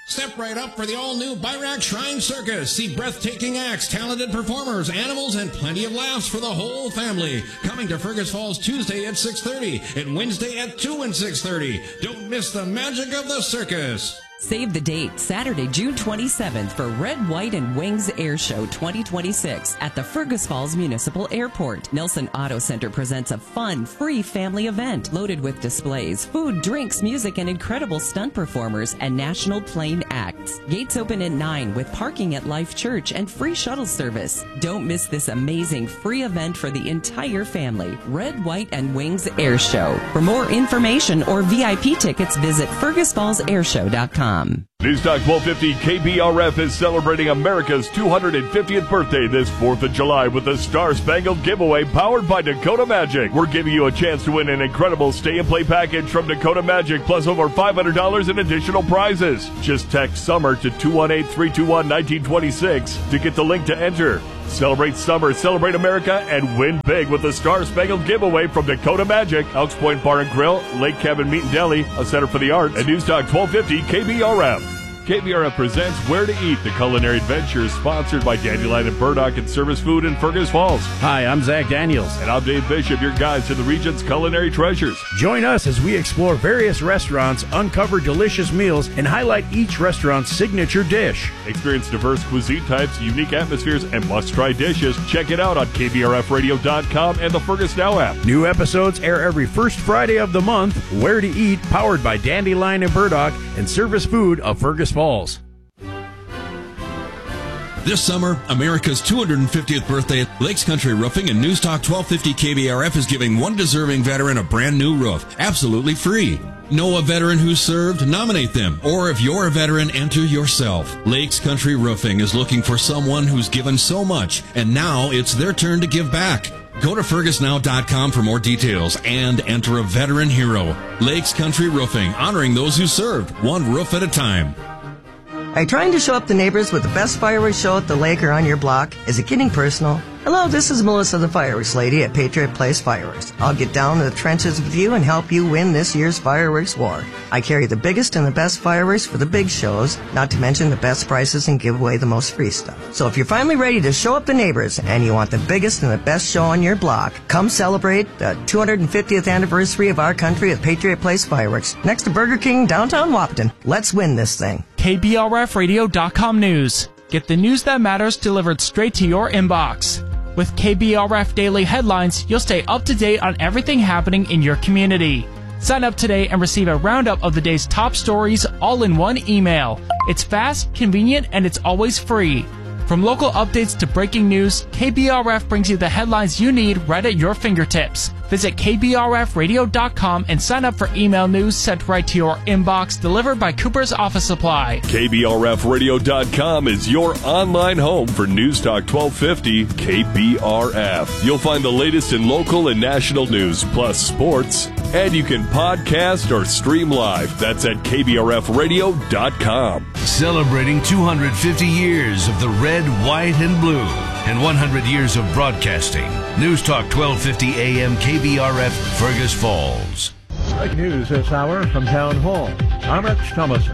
Step right up for the all-new Byrack Shrine Circus. See breathtaking acts, talented performers, animals, and plenty of laughs for the whole family. Coming to Fergus Falls Tuesday at 6:30 and Wednesday at 2 and 6:30. Don't miss the magic of the circus. Save the date, Saturday, June 27th for Red, White, and Wings Air Show 2026 at the Fergus Falls Municipal Airport. Nelson Auto Center presents a fun, free family event loaded with displays, food, drinks, music, and incredible stunt performers and national plane acts. Gates open at 9 with parking at Life Church and free shuttle service. Don't miss this amazing free event for the entire family. Red, White, and Wings Air Show. For more information or VIP tickets, visit fergusfallsairshow.com. News Talk 1250 KBRF is celebrating America's 250th birthday this 4th of July with the Star Spangled Giveaway powered by Dakota Magic. We're giving you a chance to win an incredible stay and play package from Dakota Magic plus over $500 in additional prizes. Just text SUMMER to 218-321-1926 to get the link to enter. Celebrate summer, celebrate America, and win big with the Star Spangled Giveaway from Dakota Magic, Elks Point Bar and Grill, Lake Cabin Meat and Deli, a Center for the Arts, and News Talk 1250 KBRF. KBRF presents Where to Eat, the culinary adventure sponsored by Dandelion and Burdock and Service Food in Fergus Falls. Hi, I'm Zach Daniels. And I'm Dave Bishop, your guide to the region's culinary treasures. Join us as we explore various restaurants, uncover delicious meals, and highlight each restaurant's signature dish. Experience diverse cuisine types, unique atmospheres, and must-try dishes. Check it out on KBRFradio.com and the Fergus Now app. New episodes air every first Friday of the month. Where to Eat, powered by Dandelion and Burdock and Service Food of Fergus Falls. This summer, America's 250th birthday, Lakes Country Roofing and News Talk 1250 KBRF is giving one deserving veteran a brand new roof, absolutely free. Know a veteran who served? Nominate them. Or if you're a veteran, enter yourself. Lakes Country Roofing is looking for someone who's given so much, and now it's their turn to give back. Go to fergusnow.com for more details and enter a veteran hero. Lakes Country Roofing, honoring those who served, one roof at a time. Are you trying to show up the neighbors with the best fireworks show at the lake or on your block? Is it getting personal? Hello, this is Melissa, the fireworks lady at Patriot Place Fireworks. I'll get down to the trenches with you and help you win this year's fireworks war. I carry the biggest and the best fireworks for the big shows, not to mention the best prices and give away the most free stuff. So if you're finally ready to show up the neighbors and you want the biggest and the best show on your block, come celebrate the 250th anniversary of our country at Patriot Place Fireworks, next to Burger King, downtown Wahpeton. Let's win this thing. KBRFradio.com News. Get the news that matters delivered straight to your inbox. With KBRF Daily Headlines, you'll stay up to date on everything happening in your community. Sign up today and receive a roundup of the day's top stories all in one email. It's fast, convenient, and it's always free. From local updates to breaking news, KBRF brings you the headlines you need right at your fingertips. Visit KBRFradio.com and sign up for email news sent right to your inbox, delivered by Cooper's Office Supply. KBRFradio.com is your online home for News Talk 1250 KBRF. You'll find the latest in local and national news, plus sports, and you can podcast or stream live. That's at KBRFradio.com. Celebrating 250 years of the red, white, and blue, and 100 years of broadcasting. News Talk 1250 AM KBRF, Fergus Falls. Breaking news this hour from Town Hall. I'm Rich Thomason.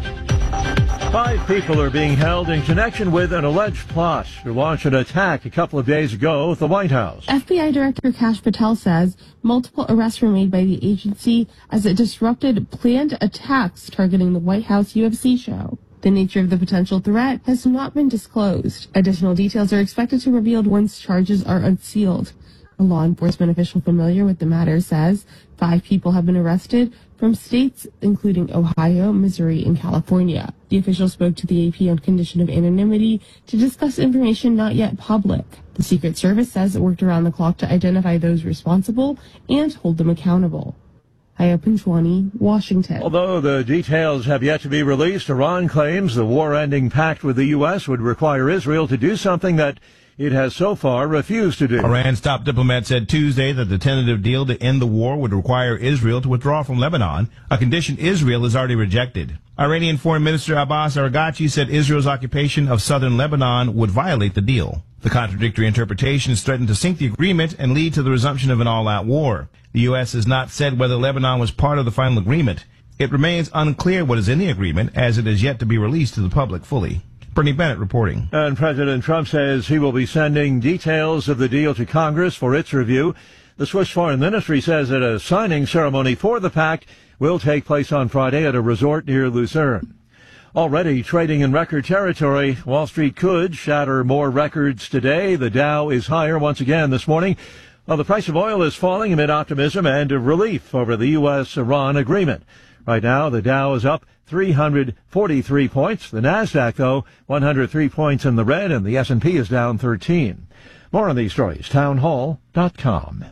5 people are being held in connection with an alleged plot to launch an attack a couple of days ago at the White House. FBI Director Kash Patel says multiple arrests were made by the agency as it disrupted planned attacks targeting the White House UFC show. The nature of the potential threat has not been disclosed. Additional details are expected to be revealed once charges are unsealed. A law enforcement official familiar with the matter says 5 people have been arrested from states including Ohio, Missouri, and California. The official spoke to the AP on condition of anonymity to discuss information not yet public. The Secret Service says it worked around the clock to identify those responsible and hold them accountable. Haya Pinchwani, Washington. Although the details have yet to be released, Iran claims the war-ending pact with the U.S. would require Israel to do something that it has so far refused to do. Iran's top diplomat said Tuesday that the tentative deal to end the war would require Israel to withdraw from Lebanon, a condition Israel has already rejected. Iranian Foreign Minister Abbas Araghchi said Israel's occupation of southern Lebanon would violate the deal. The contradictory interpretations threaten to sink the agreement and lead to the resumption of an all-out war. The U.S. has not said whether Lebanon was part of the final agreement. It remains unclear what is in the agreement, as it is yet to be released to the public fully. Bernie Bennett reporting. And President Trump says he will be sending details of the deal to Congress for its review. The Swiss Foreign Ministry says that a signing ceremony for the pact will take place on Friday at a resort near Lucerne. Already trading in record territory, Wall Street could shatter more records today. The Dow is higher once again this morning, while the price of oil is falling amid optimism and relief over the U.S.-Iran agreement. Right now, the Dow is up 343 points. The Nasdaq, though, 103 points in the red, and the S&P is down 13. More on these stories, townhall.com.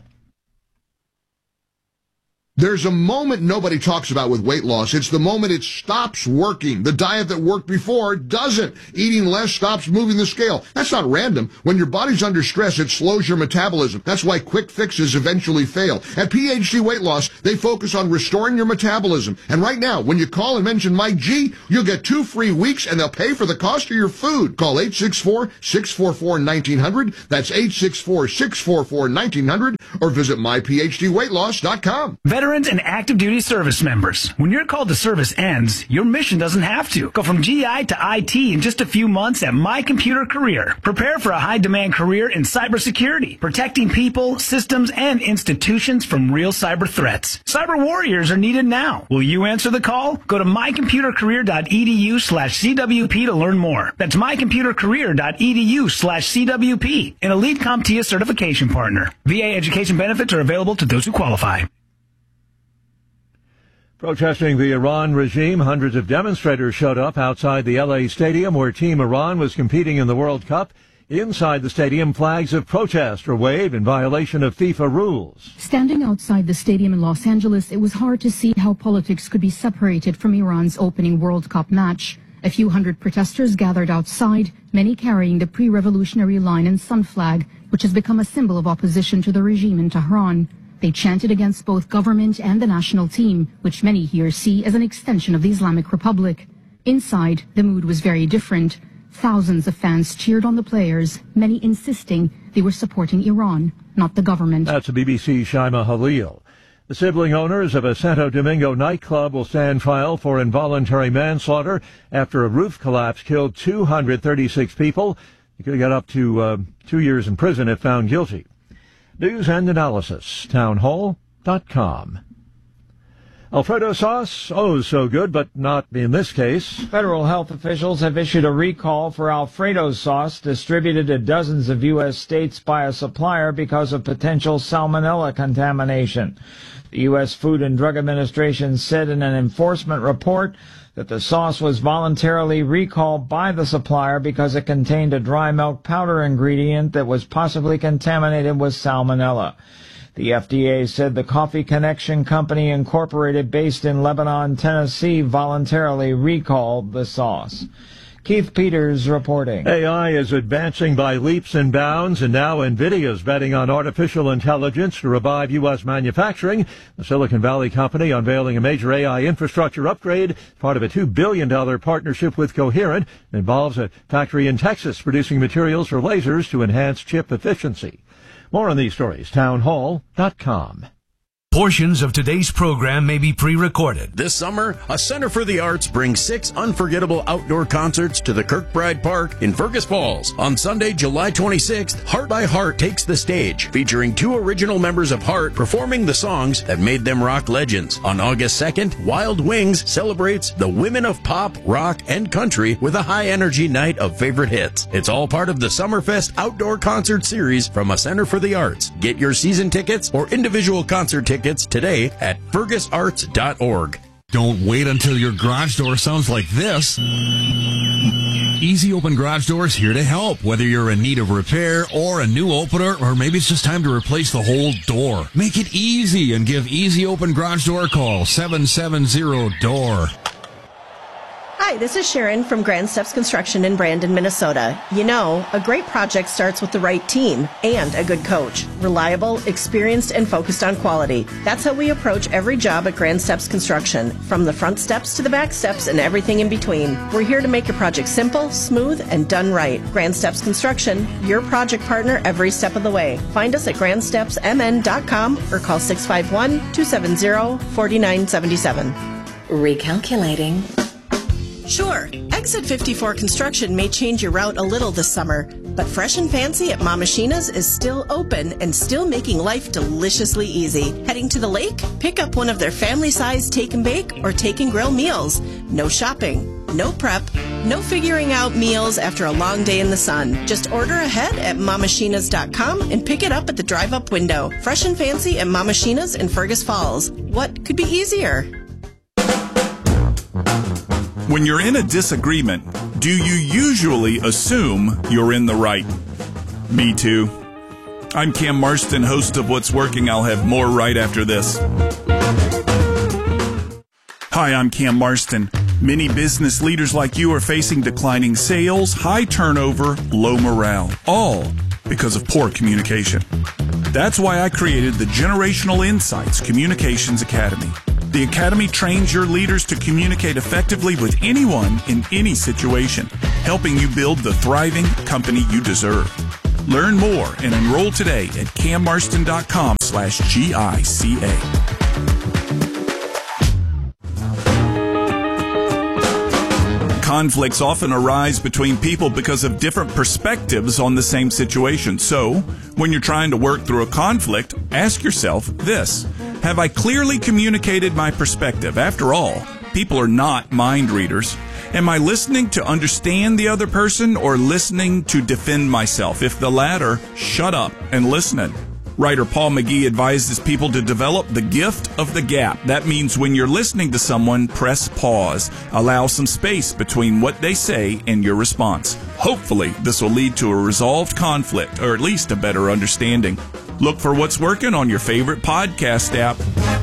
There's a moment nobody talks about with weight loss. It's the moment it stops working. The diet that worked before doesn't. Eating less stops moving the scale. That's not random. When your body's under stress, it slows your metabolism. That's why quick fixes eventually fail. At PhD Weight Loss, they focus on restoring your metabolism. And right now, when you call and mention Mike G, you'll get 2 free weeks and they'll pay for the cost of your food. Call 864-644-1900. That's 864-644-1900 or visit myphdweightloss.com. Veterans and active duty service members. When your call to service ends, your mission doesn't have to. Go from GI to IT in just a few months at My Computer Career. Prepare for a high-demand career in cybersecurity, protecting people, systems, and institutions from real cyber threats. Cyber warriors are needed now. Will you answer the call? Go to mycomputercareer.edu/CWP to learn more. That's mycomputercareer.edu/CWP, an elite CompTIA certification partner. VA education benefits are available to those who qualify. Protesting the Iran regime, hundreds of demonstrators showed up outside the L.A. Stadium where Team Iran was competing in the World Cup. Inside the stadium, flags of protest were waved in violation of FIFA rules. Standing outside the stadium in Los Angeles, it was hard to see how politics could be separated from Iran's opening World Cup match. A few hundred protesters gathered outside, many carrying the pre-revolutionary Lion and Sun flag, which has become a symbol of opposition to the regime in Tehran. They chanted against both government and the national team, which many here see as an extension of the Islamic Republic. Inside, the mood was very different. Thousands of fans cheered on the players, many insisting they were supporting Iran, not the government. That's BBC's Shaima Halil. The sibling owners of a Santo Domingo nightclub will stand trial for involuntary manslaughter after a roof collapse killed 236 people. They could get up to 2 years in prison if found guilty. News and analysis, townhall.com. Alfredo sauce, oh so good, but not in this case. Federal health officials have issued a recall for Alfredo sauce distributed to dozens of U.S. states by a supplier because of potential salmonella contamination. The U.S. Food and Drug Administration said in an enforcement report that the sauce was voluntarily recalled by the supplier because it contained a dry milk powder ingredient that was possibly contaminated with salmonella. The FDA said the Coffee Connection Company Incorporated, based in Lebanon, Tennessee, voluntarily recalled the sauce. Keith Peters reporting. AI is advancing by leaps and bounds, and now NVIDIA is betting on artificial intelligence to revive U.S. manufacturing. The Silicon Valley company unveiling a major AI infrastructure upgrade, part of a $2 billion partnership with Coherent. It involves a factory in Texas producing materials for lasers to enhance chip efficiency. More on these stories, townhall.com. Portions of today's program may be pre-recorded. This summer, a Center for the Arts brings 6 unforgettable outdoor concerts to the Kirkbride Park in Fergus Falls. On Sunday, July 26th, Heart by Heart takes the stage, featuring 2 original members of Heart performing the songs that made them rock legends. On August 2nd, Wild Wings celebrates the women of pop, rock, and country with a high-energy night of favorite hits. It's all part of the Summerfest Outdoor Concert Series from a Center for the Arts. Get your season tickets or individual concert tickets today at fergusarts.org. Don't wait until your garage door sounds like this. Easy Open Garage Doors here to help. Whether you're in need of repair or a new opener, or maybe it's just time to replace the whole door. Make it easy and give Easy Open Garage Door a call, 770-DOOR. Hi, this is Sharon from Grand Steps Construction in Brandon, Minnesota. You know, a great project starts with the right team and a good coach. Reliable, experienced, and focused on quality. That's how we approach every job at Grand Steps Construction, from the front steps to the back steps and everything in between. We're here to make your project simple, smooth, and done right. Grand Steps Construction, your project partner every step of the way. Find us at grandstepsmn.com or call 651-270-4977. Recalculating. Sure, Exit 54 Construction may change your route a little this summer, but Fresh and Fancy at Mama Sheena's is still open and still making life deliciously easy. Heading to the lake? Pick up one of their family-sized take and bake or take and grill meals. No shopping, no prep, no figuring out meals after a long day in the sun. Just order ahead at mamasheenas.com and pick it up at the drive-up window. Fresh and Fancy at Mama Sheena's in Fergus Falls. What could be easier? When you're in a disagreement, do you usually assume you're in the right? Me too. I'm Cam Marston, host of What's Working. I'll have more right after this. Hi, I'm Cam Marston. Many business leaders like you are facing declining sales, high turnover, low morale, all because of poor communication. That's why I created the Generational Insights Communications Academy. The Academy trains your leaders to communicate effectively with anyone in any situation, helping you build the thriving company you deserve. Learn more and enroll today at cammarston.com/GICA. Conflicts often arise between people because of different perspectives on the same situation. So, when you're trying to work through a conflict, ask yourself this: have I clearly communicated my perspective? After all, people are not mind readers. Am I listening to understand the other person or listening to defend myself? If the latter, shut up and listen. Writer Paul McGee advises people to develop the gift of the gap. That means when you're listening to someone, press pause. Allow some space between what they say and your response. Hopefully, this will lead to a resolved conflict, or at least a better understanding. Look for What's Working on your favorite podcast app.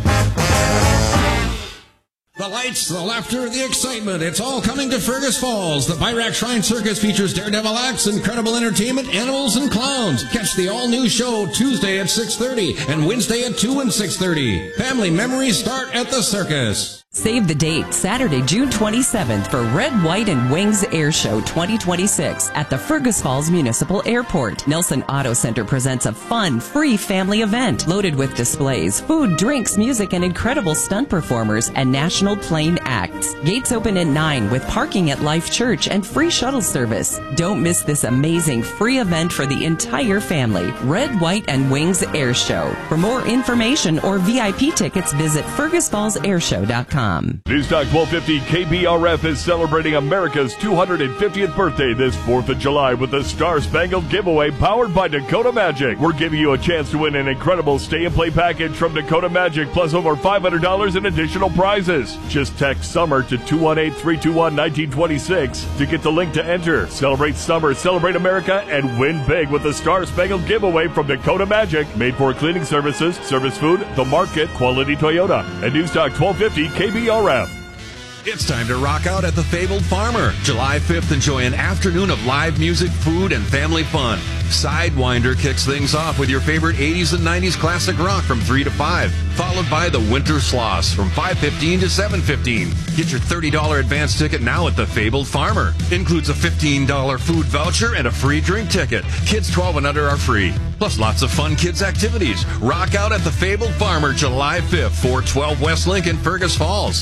The lights, the laughter, the excitement. It's all coming to Fergus Falls. The Byrack Shrine Circus features daredevil acts, incredible entertainment, animals, and clowns. Catch the all-new show Tuesday at 6:30 and Wednesday at 2 and 6:30. Family memories start at the circus. Save the date, Saturday, June 27th for Red, White, and Wings Air Show 2026 at the Fergus Falls Municipal Airport. Nelson Auto Center presents a fun, free family event loaded with displays, food, drinks, music, and incredible stunt performers and national plane acts. Gates open at 9 with parking at Life Church and free shuttle service. Don't miss this amazing free event for the entire family. Red, White, and Wings Air Show. For more information or VIP tickets, visit fergusfallsairshow.com. Newstalk 1250 KBRF is celebrating America's 250th birthday this 4th of July with the Star Spangled Giveaway powered by Dakota Magic. We're giving you a chance to win an incredible stay-and-play package from Dakota Magic plus over $500 in additional prizes. Just text SUMMER to 218-321-1926 to get the link to enter. Celebrate summer, celebrate America, and win big with the Star Spangled Giveaway from Dakota Magic. Made for cleaning services, service food, the market, Quality Toyota, and Newstalk 1250 KBRF. It's time to rock out at the Fabled Farmer. July 5th, enjoy an afternoon of live music, food, and family fun. Sidewinder kicks things off with your favorite 80s and 90s classic rock from 3 to 5, followed by the Winter Sloss from 5:15 to 7:15. Get your $30 advance ticket now at the Fabled Farmer. Includes a $15 food voucher and a free drink ticket. Kids 12 and under are free. Plus lots of fun kids activities. Rock out at the Fabled Farmer July 5th, 412 West Lincoln, Fergus Falls.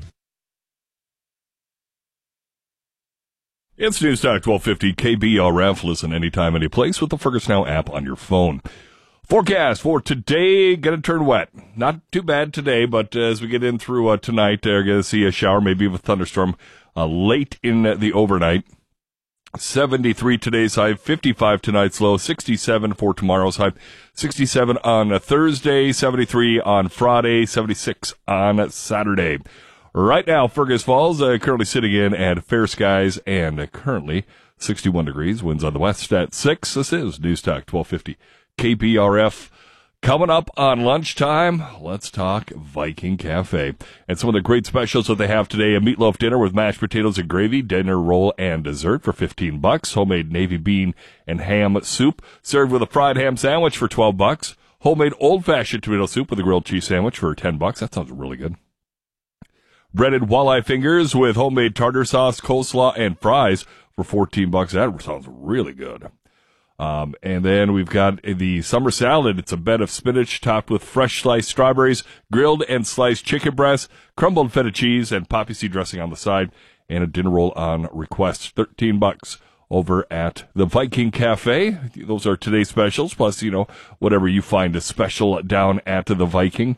It's Newstalk 1250 KBRF. Listen anytime, any place with the Fergus Now app on your phone. Forecast for today, going to turn wet. Not too bad today, but as we get in through tonight, they're going to see a shower, maybe with a thunderstorm late in the overnight. 73 today's high, 55 tonight's low, 67 for tomorrow's high, 67 on Thursday, 73 on Friday, 76 on Saturday. Right now, Fergus Falls currently sitting in at fair skies and currently 61 degrees. Winds on the west at 6. This is Newstalk 1250 KBRF. Coming up on lunchtime, let's talk Viking Cafe. And some of the great specials that they have today, a meatloaf dinner with mashed potatoes and gravy, dinner roll and dessert for $15. Homemade navy bean and ham soup served with a fried ham sandwich for $12. Homemade old-fashioned tomato soup with a grilled cheese sandwich for $10. That sounds really good. Breaded walleye fingers with homemade tartar sauce, coleslaw, and fries for $14. That sounds really good. And then we've got the summer salad. It's a bed of spinach topped with fresh sliced strawberries, grilled and sliced chicken breasts, crumbled feta cheese, and poppy seed dressing on the side, and a dinner roll on request. $13 over at the Viking Cafe. Those are today's specials, plus, whatever you find is special down at the Viking.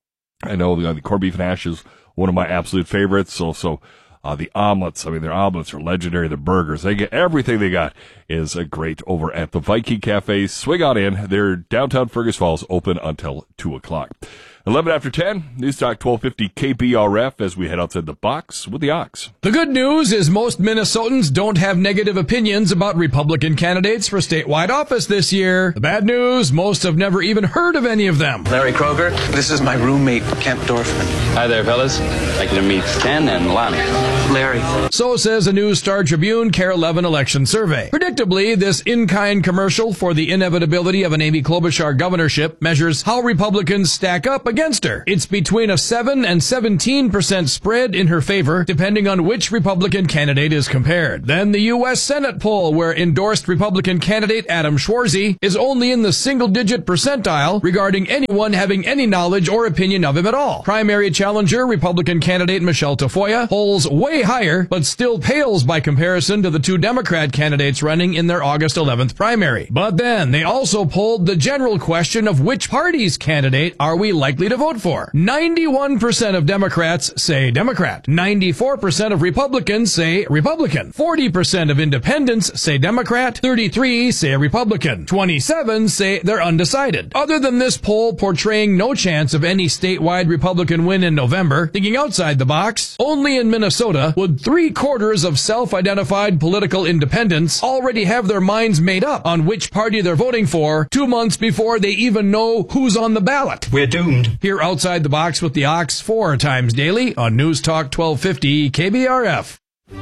I know the corned beef and hash is one of my absolute favorites. Also, the omelets. Their omelets are legendary. The burgers, they get everything they got is great over at the Viking Cafe. Swing on in. They're downtown Fergus Falls, open until 2 o'clock. 11 after 10, News Talk 1250 KBRF as we head outside the box with the Ox. The good news is most Minnesotans don't have negative opinions about Republican candidates for statewide office this year. The bad news, most have never even heard of any of them. Larry Kroger, this is my roommate, Kent Dorfman. Hi there, fellas. I'd like you to meet Ken and Lonnie. Larry. So says a News Star Tribune KARE 11 election survey. Predictably, this in-kind commercial for the inevitability of an Amy Klobuchar governorship measures how Republicans stack up against her. It's between a 7 and 17% spread in her favor, depending on which Republican candidate is compared. Then the U.S. Senate poll, where endorsed Republican candidate Adam Schwarzy is only in the single-digit percentile regarding anyone having any knowledge or opinion of him at all. Primary challenger Republican candidate Michelle Tafoya polls way higher, but still pales by comparison to the two Democrat candidates running in their August 11th primary. But then they also polled the general question of which party's candidate are we likely to vote for. 91% of Democrats say Democrat. 94% of Republicans say Republican. 40% of independents say Democrat. 33 say Republican. 27 say they're undecided. Other than this poll portraying no chance of any statewide Republican win in November, thinking outside the box, only in Minnesota would 3/4 of self-identified political independents already have their minds made up on which party they're voting for 2 months before they even know who's on the ballot. We're doomed. Here outside the box with the Ox 4 times daily on News Talk 1250 KBRF.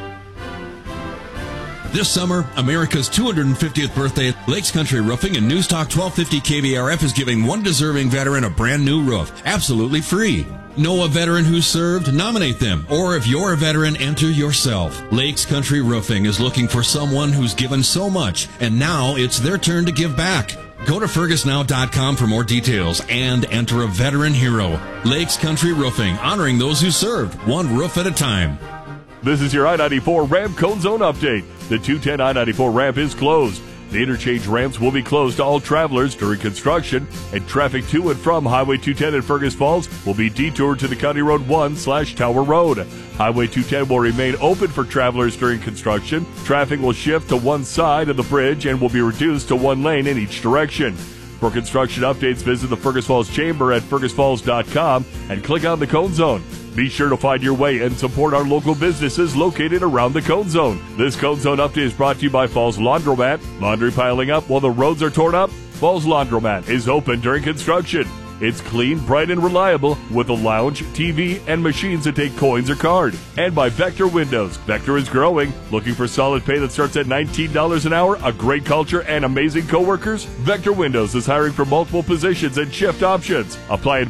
This summer, America's 250th birthday, Lakes Country Roofing and News Talk 1250 KBRF is giving one deserving veteran a brand new roof, absolutely free. Know a veteran who served? Nominate them. Or if you're a veteran, enter yourself. Lakes Country Roofing is looking for someone who's given so much, and now it's their turn to give back. Go to FergusNow.com for more details and enter a veteran hero. Lakes Country Roofing, honoring those who served, one roof at a time. This is your I-94 ramp cone zone update. The 210 I-94 ramp is closed. The interchange ramps will be closed to all travelers during construction, and traffic to and from Highway 210 in Fergus Falls will be detoured to the County Road 1/Tower Road. Highway 210 will remain open for travelers during construction. Traffic will shift to one side of the bridge and will be reduced to one lane in each direction. For construction updates, visit the Fergus Falls Chamber at fergusfalls.com and click on the Cone Zone. Be sure to find your way and support our local businesses located around the Cone Zone. This Cone Zone update is brought to you by Falls Laundromat. Laundry piling up while the roads are torn up? Falls Laundromat is open during construction. It's clean, bright, and reliable with a lounge, TV, and machines that take coins or card. And by Vector Windows. Vector is growing. Looking for solid pay that starts at $19 an hour, a great culture, and amazing coworkers? Vector Windows is hiring for multiple positions and shift options. Apply at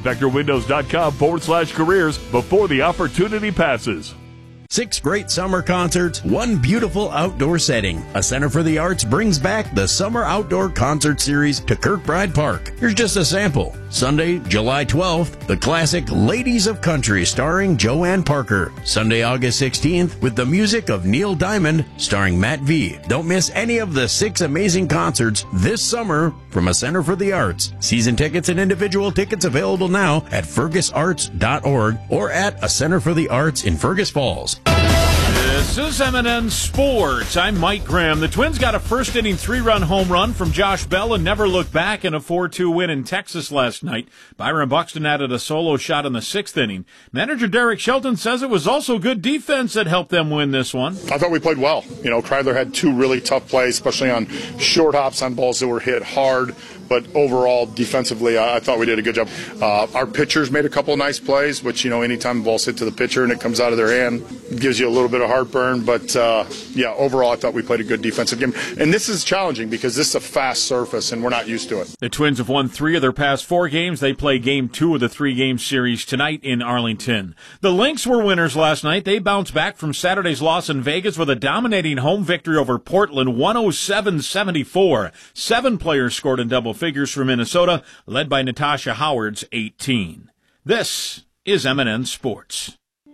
vectorwindows.com/careers before the opportunity passes. 6 great summer concerts, 1 beautiful outdoor setting. A Center for the Arts brings back the Summer Outdoor Concert Series to Kirkbride Park. Here's just a sample. Sunday, July 12th, the classic Ladies of Country starring Joanne Parker. Sunday, August 16th, with the music of Neil Diamond starring Matt V. Don't miss any of the 6 amazing concerts this summer from A Center for the Arts. Season tickets and individual tickets available now at fergusarts.org or at A Center for the Arts in Fergus Falls. This is M&N Sports. I'm Mike Graham. The Twins got a first-inning 3-run home run from Josh Bell and never looked back in a 4-2 win in Texas last night. Byron Buxton added a solo shot in the 6th inning. Manager Derek Shelton says it was also good defense that helped them win this one. I thought we played well. Kreidler had 2 really tough plays, especially on short hops on balls that were hit hard. but overall, defensively, I thought we did a good job. Our pitchers made a couple of nice plays, which, anytime the ball's hit to the pitcher and it comes out of their hand, gives you a little bit of heartburn. But, overall, I thought we played a good defensive game. And this is challenging because this is a fast surface, and we're not used to it. The Twins have won 3 of their past 4 games. They play Game 2 of the 3-game series tonight in Arlington. The Lynx were winners last night. They bounced back from Saturday's loss in Vegas with a dominating home victory over Portland, 107-74. 7 players scored in double figures for Minnesota, led by Natasha Howard's 18. This is MNN Sports.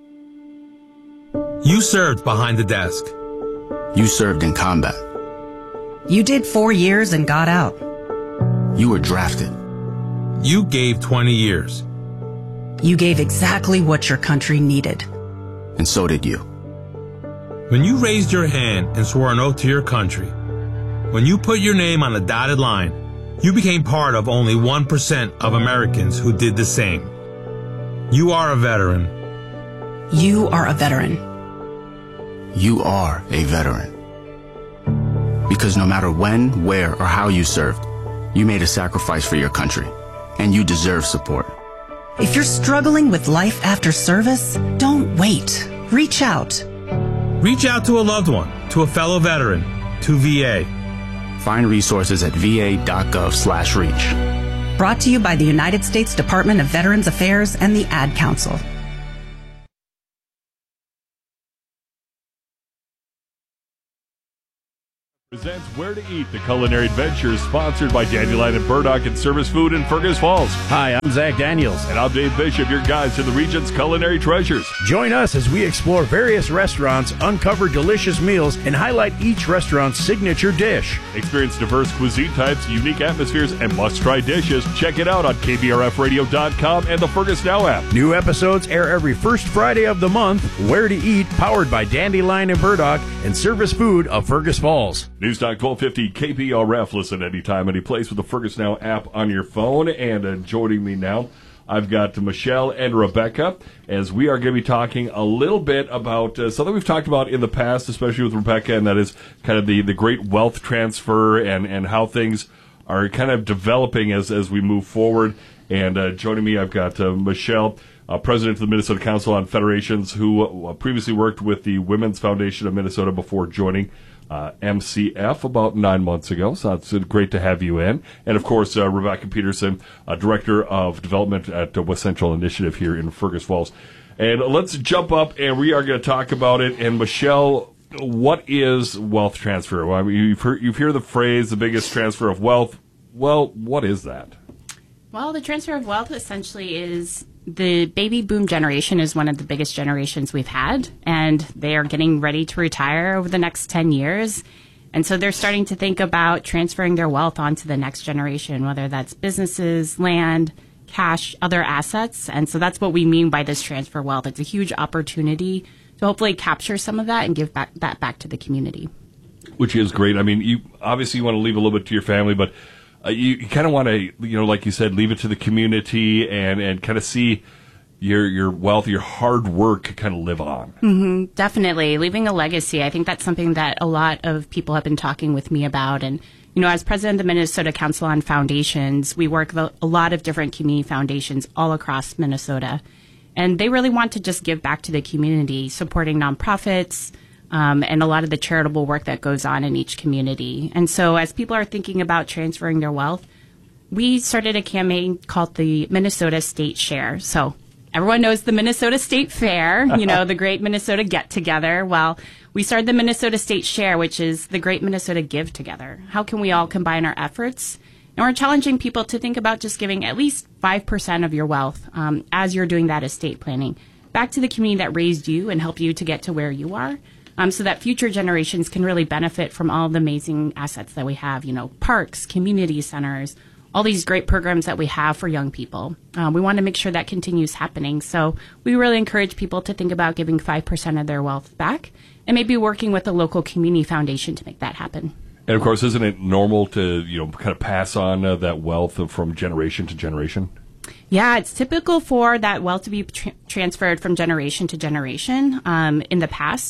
You served behind the desk. You served in combat. You did 4 years and got out. You were drafted. You gave 20 years. You gave exactly what your country needed. And so did you. When you raised your hand and swore an oath to your country, when you put your name on a dotted line, you became part of only 1% of Americans who did the same. You are a veteran. You are a veteran. You are a veteran. Because no matter when, where, or how you served, you made a sacrifice for your country, and you deserve support. If you're struggling with life after service, don't wait. Reach out. Reach out to a loved one, to a fellow veteran, to VA. Find resources at va.gov/reach. Brought to you by the United States Department of Veterans Affairs and the Ad Council. Presents Where to Eat, the culinary adventure sponsored by Dandelion and Burdock and Service Food in Fergus Falls. Hi, I'm Zach Daniels. And I'm Dave Bishop, your guides to the region's culinary treasures. Join us as we explore various restaurants, uncover delicious meals, and highlight each restaurant's signature dish. Experience diverse cuisine types, unique atmospheres, and must-try dishes. Check it out on KBRFradio.com and the Fergus Now app. New episodes air every first Friday of the month. Where to Eat, powered by Dandelion and Burdock and Service Food of Fergus Falls. Newstalk 1250 KBRF. Listen anytime, any place with the Fergus Now app on your phone. And joining me now, I've got Michelle and Rebecca, as we are going to be talking a little bit about something we've talked about in the past, especially with Rebecca, and that is kind of the great wealth transfer and how things are kind of developing as we move forward. And joining me, I've got Michelle, president of the Minnesota Council on Federations, who previously worked with the Women's Foundation of Minnesota before joining MCF about 9 months ago, so it's great to have you in. And of course, Rebecca Peterson, Director of Development at West Central Initiative here in Fergus Falls. And let's jump up, and we are going to talk about it. And Michelle, what is wealth transfer? Well, I mean, you've heard the phrase, the biggest transfer of wealth. Well, what is that? Well, the transfer of wealth essentially is the baby boom generation is one of the biggest generations we've had, and they are getting ready to retire over the next 10 years. And so they're starting to think about transferring their wealth onto the next generation, whether that's businesses, land, cash, other assets. And so that's what we mean by this transfer of wealth. It's a huge opportunity to hopefully capture some of that and give that back to the community. Which is great. I mean, you obviously want to leave a little bit to your family, but you kind of want to, like you said, leave it to the community and kind of see your wealth, your hard work kind of live on. Mm-hmm, definitely. Leaving a legacy. I think that's something that a lot of people have been talking with me about. And, as president of the Minnesota Council on Foundations, we work with a lot of different community foundations all across Minnesota. And they really want to just give back to the community, supporting nonprofits, and a lot of the charitable work that goes on in each community. And so as people are thinking about transferring their wealth, we started a campaign called the Minnesota State Share. So everyone knows the Minnesota State Fair, the Great Minnesota Get Together. Well, we started the Minnesota State Share, which is the Great Minnesota Give Together. How can we all combine our efforts? And we're challenging people to think about just giving at least 5% of your wealth as you're doing that estate planning back to the community that raised you and helped you to get to where you are. So that future generations can really benefit from all the amazing assets that we have, parks, community centers, all these great programs that we have for young people. We want to make sure that continues happening. So we really encourage people to think about giving 5% of their wealth back and maybe working with a local community foundation to make that happen. And of course, isn't it normal to, kind of pass on that wealth from generation to generation? Yeah, it's typical for that wealth to be transferred from generation to generation in the past.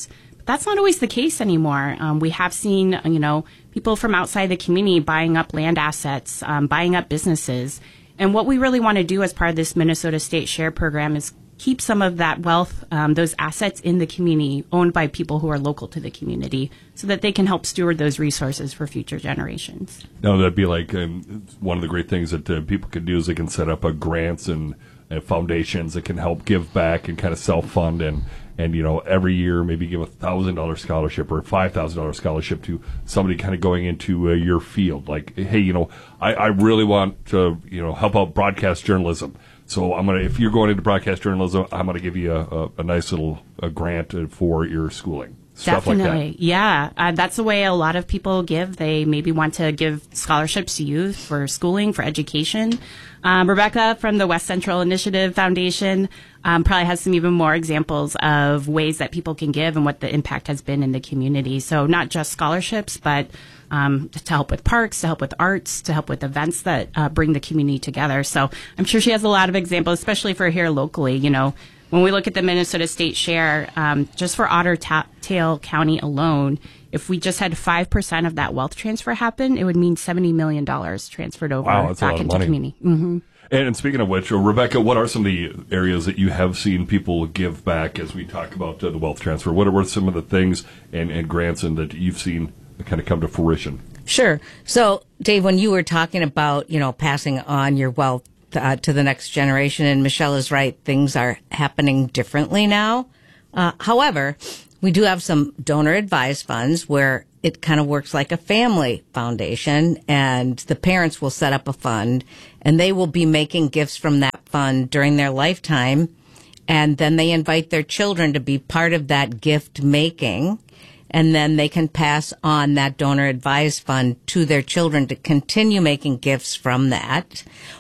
that's not always the case anymore. We have seen, people from outside the community buying up land assets, buying up businesses. And what we really want to do as part of this Minnesota State Share Program is keep some of that wealth, those assets in the community owned by people who are local to the community so that they can help steward those resources for future generations. Now, that'd be like one of the great things that people can do is they can set up grants and foundations that can help give back and kind of self-fund and every year maybe give $1,000 scholarship or a $5,000 scholarship to somebody kind of going into your field. Like, hey, I really want to, help out broadcast journalism. So if you're going into broadcast journalism, I'm going to give you a nice little grant for your schooling. Stuff Definitely. Like that. Yeah. That's the way a lot of people give. They maybe want to give scholarships to youth for schooling, for education. Rebecca from the West Central Initiative Foundation probably has some even more examples of ways that people can give and what the impact has been in the community. So not just scholarships, but to help with parks, to help with arts, to help with events that bring the community together. So I'm sure she has a lot of examples, especially for here locally. When we look at the Minnesota State Share, just for Otter Tail County alone, if we just had 5% of that wealth transfer happen, it would mean $70 million transferred over back into the community. Mm-hmm. And speaking of which, Rebecca, what are some of the areas that you have seen people give back as we talk about the wealth transfer? What are some of the things and grants that you've seen kind of come to fruition? Sure. So, Dave, when you were talking about, passing on your wealth to the next generation, and Michelle is right, things are happening differently now. However, we do have some donor-advised funds where it kind of works like a family foundation, and the parents will set up a fund, and they will be making gifts from that fund during their lifetime, and then they invite their children to be part of that gift making, and then they can pass on that donor-advised fund to their children to continue making gifts from that.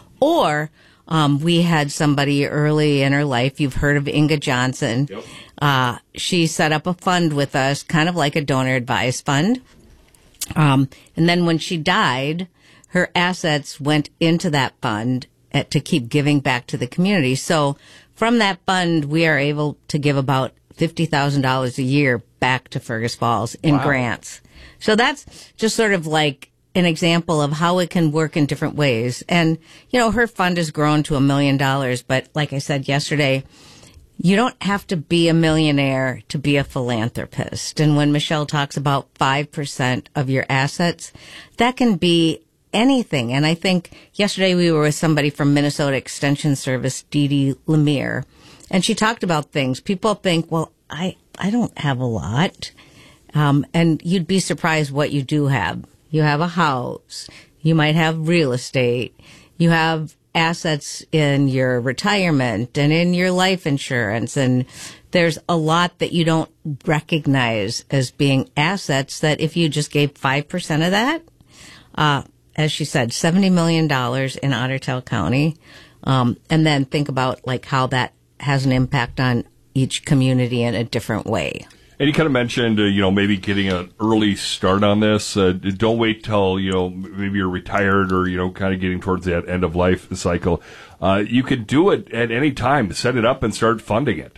Or we had somebody early in her life, you've heard of Inga Johnson. Yep. She set up a fund with us, kind of like a donor-advised fund. And then when she died, her assets went into that fund to keep giving back to the community. So from that fund, we are able to give about $50,000 a year back to Fergus Falls in grants. So that's just sort of like an example of how it can work in different ways. And, her fund has grown to $1 million. But like I said yesterday, you don't have to be a millionaire to be a philanthropist. And when Michelle talks about 5% of your assets, that can be anything. And I think yesterday we were with somebody from Minnesota Extension Service, Dee Dee Lemire, and she talked about things. People think, well, I don't have a lot. And you'd be surprised what you do have. You have a house. You might have real estate. You have assets in your retirement and in your life insurance. And there's a lot that you don't recognize as being assets that if you just gave 5% of that, as she said, $70 million in Otter Tail County. And then think about like how that has an impact on each community in a different way. And you kind of mentioned, maybe getting an early start on this. Don't wait till, maybe you're retired or, kind of getting towards that end of life cycle. You could do it at any time. Set it up and start funding it.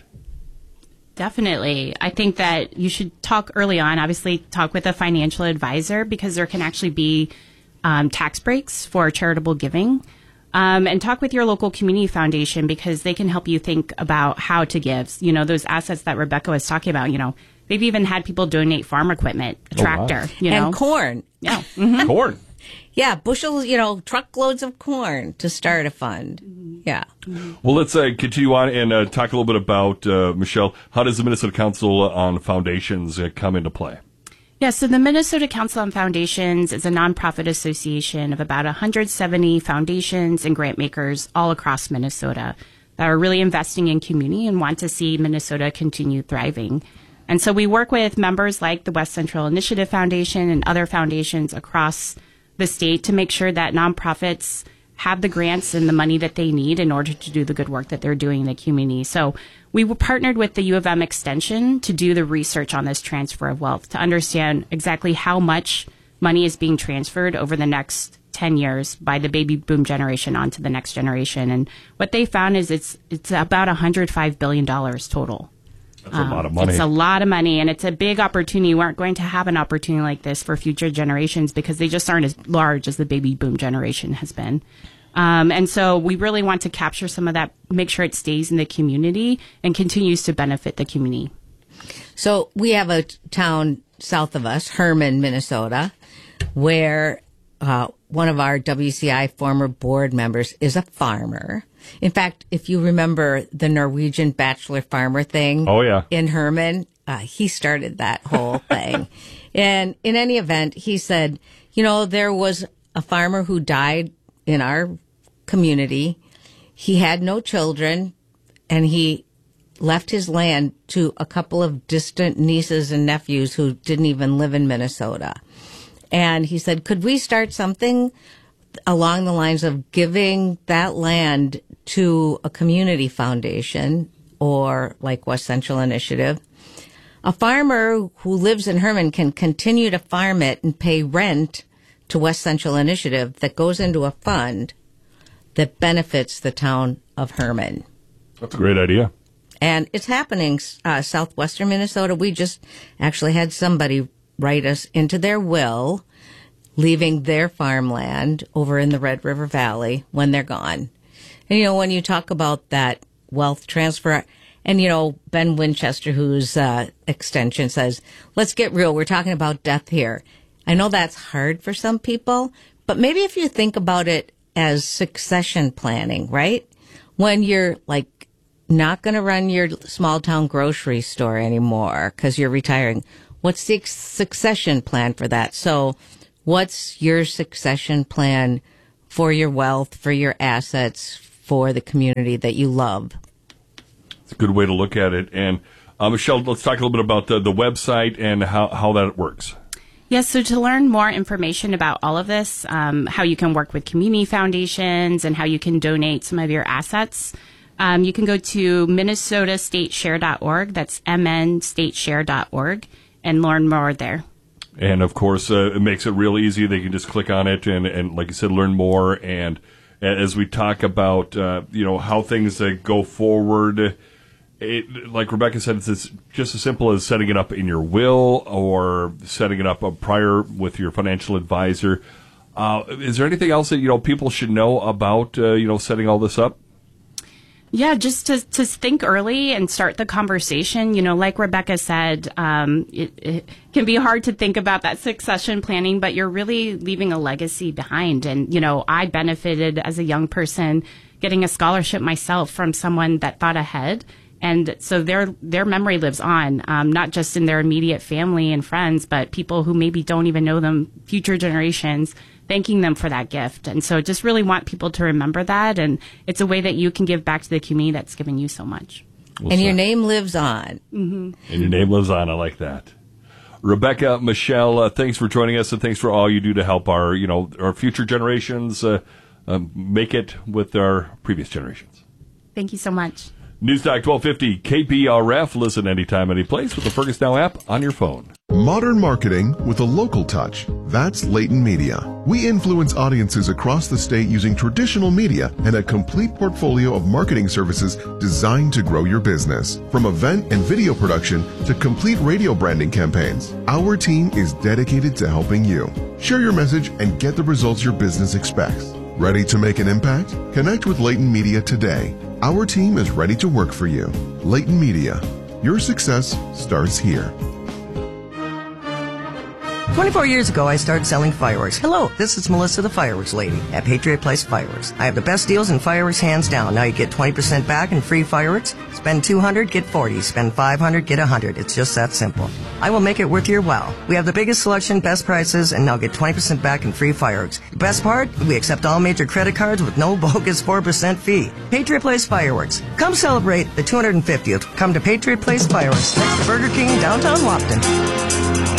Definitely. I think that you should talk early on, obviously talk with a financial advisor because there can actually be tax breaks for charitable giving. And talk with your local community foundation because they can help you think about how to give. Those assets that Rebecca was talking about, they've even had people donate farm equipment, a tractor, And corn. Yeah. Mm-hmm. Corn. Yeah, bushels, truckloads of corn to start a fund. Yeah. Well, let's continue on and talk a little bit about, Michelle, how does the Minnesota Council on Foundations come into play? Yeah, so the Minnesota Council on Foundations is a nonprofit association of about 170 foundations and grant makers all across Minnesota that are really investing in community and want to see Minnesota continue thriving. And so we work with members like the West Central Initiative Foundation and other foundations across the state to make sure that nonprofits have the grants and the money that they need in order to do the good work that they're doing in the community. So we were partnered with the U of M Extension to do the research on this transfer of wealth, to understand exactly how much money is being transferred over the next 10 years by the baby boom generation onto the next generation. And what they found is it's about $105 billion total. That's a lot of money. It's a lot of money, and it's a big opportunity. We aren't going to have an opportunity like this for future generations because they just aren't as large as the baby boom generation has been. And so we really want to capture some of that, make sure it stays in the community and continues to benefit the community. So we have a town south of us, Herman, Minnesota, where one of our WCI former board members is a farmer. In fact, if you remember the Norwegian bachelor farmer thing in Herman, he started that whole thing. And in any event, he said, there was a farmer who died in our community. He had no children, and he left his land to a couple of distant nieces and nephews who didn't even live in Minnesota. And he said, could we start something along the lines of giving that land to a community foundation or like West Central Initiative? A farmer who lives in Herman can continue to farm it and pay rent to West Central Initiative that goes into a fund that benefits the town of Herman. That's a great idea. And it's happening southwestern Minnesota. We just actually had somebody write us into their will, leaving their farmland over in the Red River Valley when they're gone. And, when you talk about that wealth transfer, and, Ben Winchester, whose extension says, let's get real, we're talking about death here. I know that's hard for some people, but maybe if you think about it as succession planning, right? When you're not going to run your small town grocery store anymore because you're retiring, what's the succession plan for that? So what's your succession plan for your wealth, for your assets, for the community that you love? It's a good way to look at it. And Michelle, let's talk a little bit about the website and how that works. Yes, so to learn more information about all of this, how you can work with community foundations and how you can donate some of your assets, you can go to minnesotastateshare.org. That's mnstateshare.org, and learn more there. And, of course, it makes it real easy. They can just click on it and like you said, learn more. And as we talk about, how things go forward, like Rebecca said, it's just as simple as setting it up in your will or setting it up prior with your financial advisor. Is there anything else that, people should know about, setting all this up? Yeah, just to think early and start the conversation. Like Rebecca said, it can be hard to think about that succession planning, but you're really leaving a legacy behind. And, I benefited as a young person getting a scholarship myself from someone that thought ahead. And so their memory lives on, not just in their immediate family and friends, but people who maybe don't even know them, future generations, thanking them for that gift. And so just really want people to remember that. And it's a way that you can give back to the community that's given you so much. And your name lives on. Mm-hmm. And your name lives on. I like that. Rebecca, Michelle, thanks for joining us, and thanks for all you do to help our future generations make it with our previous generations. Thank you so much. Newstalk 1250 KBRF. Listen anytime, any place with the Fergus Now app on your phone. Modern marketing with a local touch. That's Leighton Media. We influence audiences across the state using traditional media and a complete portfolio of marketing services designed to grow your business. From event and video production to complete radio branding campaigns, our team is dedicated to helping you. Share your message and get the results your business expects. Ready to make an impact? Connect with Leighton Media today. Our team is ready to work for you. Leighton Media. Your success starts here. 24 years ago, I started selling fireworks. Hello, this is Melissa, the fireworks lady at Patriot Place Fireworks. I have the best deals in fireworks, hands down. Now you get 20% back in free fireworks. Spend $200, get $40. Spend $500, get $100. It's just that simple. I will make it worth your while. We have the biggest selection, best prices, and now get 20% back in free fireworks. The best part? We accept all major credit cards with no bogus 4% fee. Patriot Place Fireworks. Come celebrate the 250th. Come to Patriot Place Fireworks next to Burger King, downtown Wapton.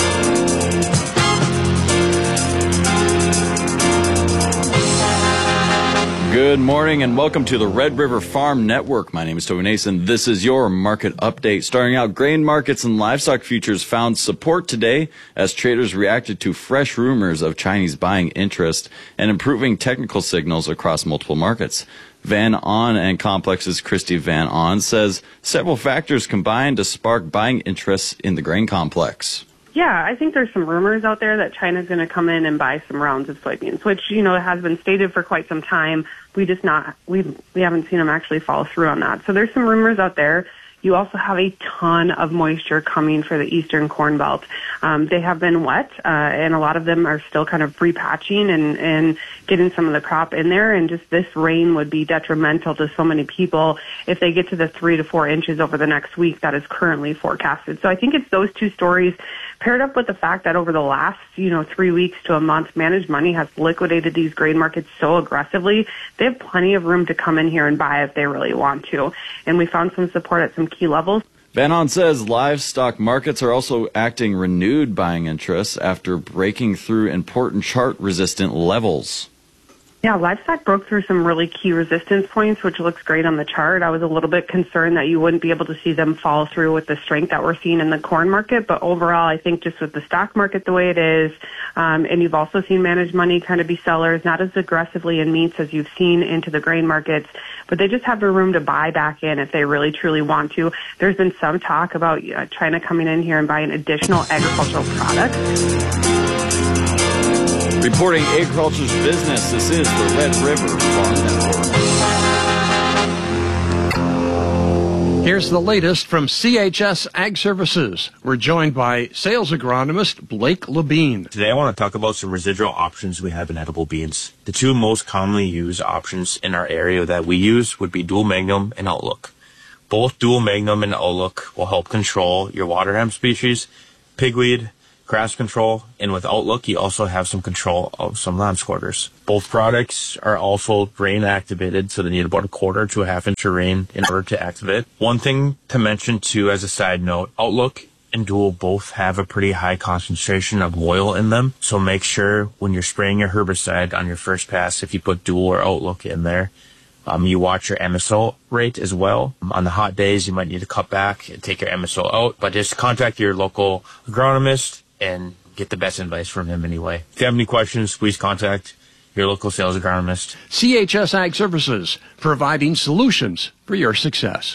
Good morning and welcome to the Red River Farm Network. My name is Toby Nason. This is your market update. Starting out, grain markets and livestock futures found support today as traders reacted to fresh rumors of Chinese buying interest and improving technical signals across multiple markets. Van On and Complex's Christy Van On says several factors combined to spark buying interest in the grain complex. Yeah, I think there's some rumors out there that China's going to come in and buy some rounds of soybeans, which, has been stated for quite some time. We haven't seen them actually follow through on that. So there's some rumors out there. You also have a ton of moisture coming for the eastern corn belt. They have been wet, and a lot of them are still kind of repatching and getting some of the crop in there. And just this rain would be detrimental to so many people if they get to the 3 to 4 inches over the next week that is currently forecasted. So I think it's those two stories paired up with the fact that over the last, 3 weeks to a month, managed money has liquidated these grain markets so aggressively. They have plenty of room to come in here and buy if they really want to. And we found some support at some key levels. Van On says livestock markets are also acting renewed buying interests after breaking through important chart-resistant levels. Yeah, livestock broke through some really key resistance points, which looks great on the chart. I was a little bit concerned that you wouldn't be able to see them follow through with the strength that we're seeing in the corn market. But overall, I think just with the stock market the way it is, and you've also seen managed money kind of be sellers, not as aggressively in meats as you've seen into the grain markets, but they just have the room to buy back in if they really, truly want to. There's been some talk about China coming in here and buying additional agricultural products. Reporting agriculture's business, this is the Red River Farm Network. Here's the latest from CHS Ag Services. We're joined by sales agronomist Blake Labine. Today I want to talk about some residual options we have in edible beans. The two most commonly used options in our area that we use would be Dual Magnum and Outlook. Both Dual Magnum and Outlook will help control your water hemp species, pigweed, grass control, and with Outlook, you also have some control of some lambs quarters. Both products are also rain activated, so they need about 1/4 to 1/2 inch of rain in order to activate. One thing to mention too as a side note, Outlook and Dual both have a pretty high concentration of oil in them, so make sure when you're spraying your herbicide on your first pass, if you put Dual or Outlook in there, you watch your MSO rate as well. On the hot days, you might need to cut back and take your MSO out, but just contact your local agronomist and get the best advice from him anyway. If you have any questions, please contact your local sales agronomist. CHS Ag Services, providing solutions for your success.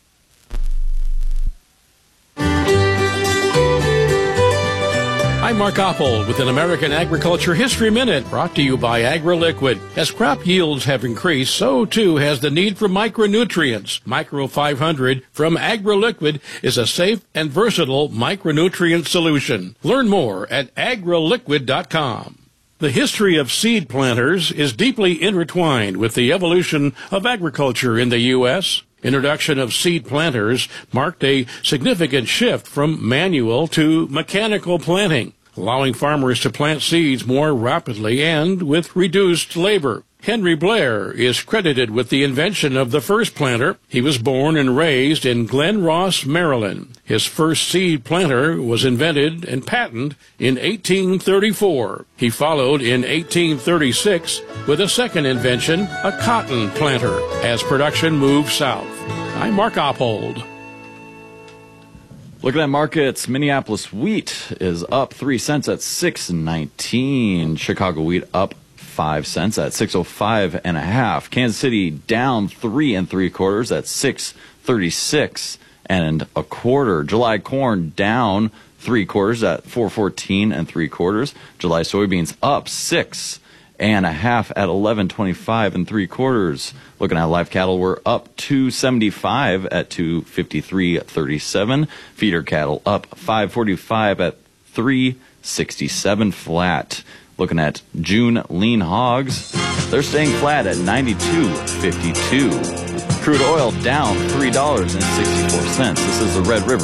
I'm Mark Oppold with an American Agriculture History Minute brought to you by AgriLiquid. As crop yields have increased, so too has the need for micronutrients. Micro 500 from AgriLiquid is a safe and versatile micronutrient solution. Learn more at agriliquid.com. The history of seed planters is deeply intertwined with the evolution of agriculture in the U.S. Introduction of seed planters marked a significant shift from manual to mechanical planting, allowing farmers to plant seeds more rapidly and with reduced labor. Henry Blair is credited with the invention of the first planter. He was born and raised in Glen Ross, Maryland. His first seed planter was invented and patented in 1834. He followed in 1836 with a second invention, a cotton planter, as production moved south. I'm Mark Oppold. Looking at markets, Minneapolis wheat is up 3 cents at $6.19. Chicago wheat up 5 cents at $6.05.5. Kansas City down 3 3/4 at $6.36 1/4. July corn down 3/4 at $4.14 3/4. July soybeans up 6 1/2 at $11.25 3/4. Looking at live cattle, we're up 275 at $253.37. Feeder cattle up 545 at $367 flat. Looking at June lean hogs, they're staying flat at $92.52. Crude oil down $3.64. This is the Red River